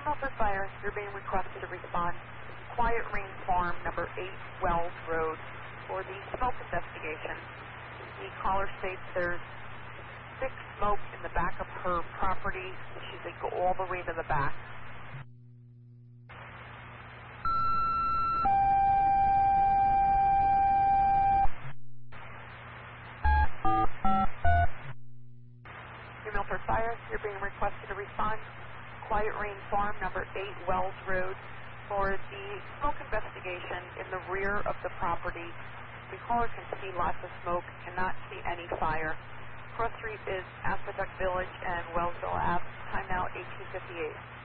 Milford Fire, you're being requested to respond Quiet Rain Farm, number 8 Wells Road, for the smoke investigation. The caller states there's thick smoke in the back of her property. She said go all the way to the back. New Milford Fire, you're being requested to respond Quiet Rain Farm, number 8 Wells Road, for the smoke investigation in the rear of the property. The caller can see lots of smoke, cannot see any fire. Cross street is Aqueduct Village and Wellsville Ave. Time now 1858.